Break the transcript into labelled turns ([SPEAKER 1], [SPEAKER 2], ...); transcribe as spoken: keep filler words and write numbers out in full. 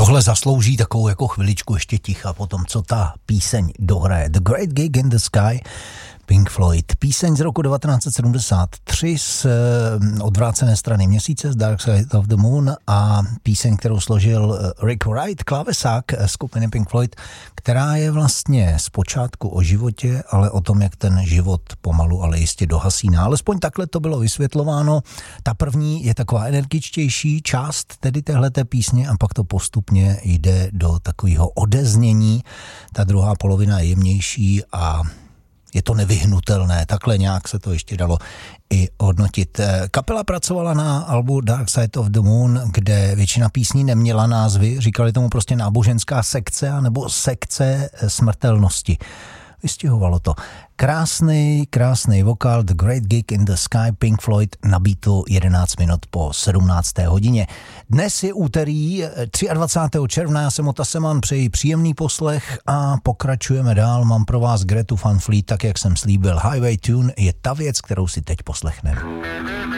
[SPEAKER 1] tohle zaslouží takovou jako chviličku ještě ticha po tom, co ta píseň dohraje. The Great Gig in the Sky, Pink Floyd. Píseň z roku devatenáct set sedmdesát tři z odvrácené strany měsíce, z Dark Side of the Moon, a píseň, kterou složil Rick Wright, klávesák skupiny Pink Floyd, která je vlastně zpočátku o životě, ale o tom, jak ten život pomalu, ale jistě dohasíná. Alespoň takhle to bylo vysvětlováno. Ta první je taková energičtější část tedy téhleté písně a pak to postupně jde do takového odeznění. Ta druhá polovina je jemnější a je to nevyhnutelné, takhle nějak se to ještě dalo i hodnotit. Kapela pracovala na albu Dark Side of the Moon, kde většina písní neměla názvy, říkali tomu prostě náboženská sekce nebo sekce smrtelnosti. Vystihovalo to. Krásný, krásný vokál, The Great Gig in the Sky, Pink Floyd, na beatu jedenáct minut po sedmnácté hodině. Dnes je úterý dvacátého třetího června, já jsem Ota Seman, přeji příjemný poslech a pokračujeme dál. Mám pro vás Gretu Van Fleet, tak jak jsem slíbil. Highway Tune je ta věc, kterou si teď poslechneme.